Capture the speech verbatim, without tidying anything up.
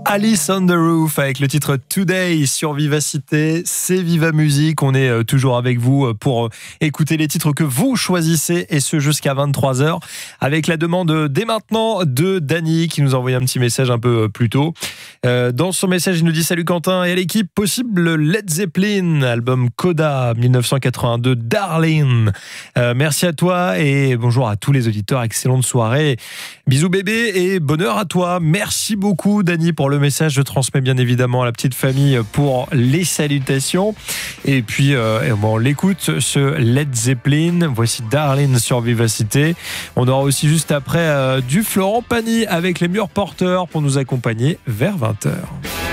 Alice on the Roof avec le titre Today sur Vivacité. C'est Viva Musique. On est toujours avec vous pour écouter les titres que vous choisissez et ce jusqu'à vingt-trois heures avec la demande dès maintenant de Dany qui nous a envoyé un petit message un peu plus tôt. Dans son message, il nous dit: salut Quentin et à l'équipe, possible Led Zeppelin, album Coda dix-neuf cent quatre-vingt-deux, Darling. Euh, merci à toi et bonjour à tous les auditeurs. Excellente soirée. Bisous bébé et bonheur à toi. Merci beaucoup Dany pour le message. Je transmets bien évidemment à la petite famille pour les salutations. Et puis euh, on l'écoute, ce Led Zeppelin. Voici Darling sur Vivacité. On aura aussi juste après euh, du Florent Pagny avec les murs porteurs pour nous accompagner vers vingt heures.